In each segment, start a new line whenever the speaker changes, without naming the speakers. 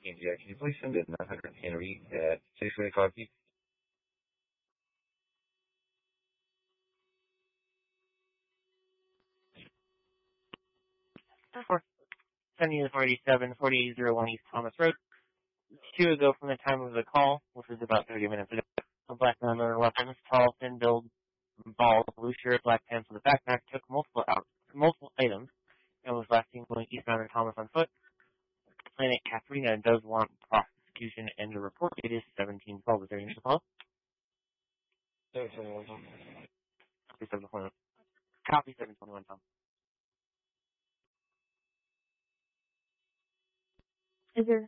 India, can you please send in 900 Henry at 625 feet?
For sending you the 4801 East Thomas Road. 2 ago from the time of the call, which was about 30 minutes ago. A black man with weapons, tall, thin build, bald, blue shirt, black pants with a backpack, took multiple items, and was last seen going eastbound in Thomas on foot. Planet Katharina does want prosecution and the report. It is 1712. Is there any call?
721 Tom.
Copy 721. Copy 721 Tom.
Is there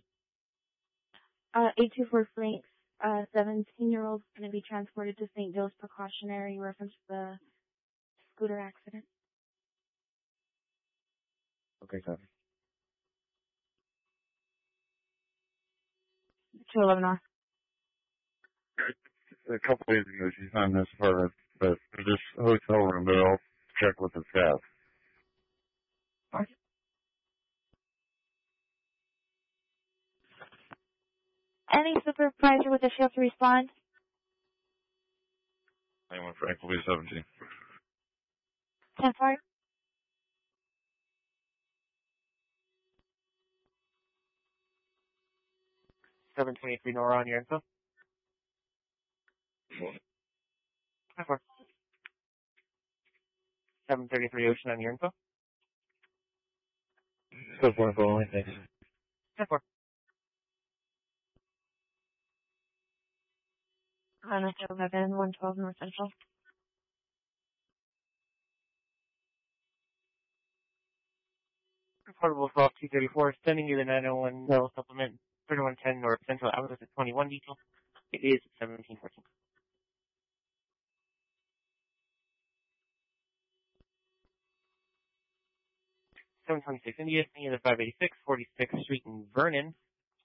824 Franks, 17-year-old going to be transported to St. Joe's precautionary reference to the scooter accident?
Okay, copy.
211 R.
A couple days ago, she found this apartment, but for this hotel room, but I'll check with the staff. What?
Any supervisor with a shift to respond?
91 Frank will be 17.
10-4.
723 Nora on your info. 10-4. 733 Ocean on your info.
Good point, only, thanks.
10-4.
On 112 North Central.
Portable Assault 234, sending you the 901 Middle Supplement 3110 North Central Avenue at 21 detail. It is 1714. 726 India, the 586, 46th Street in Vernon.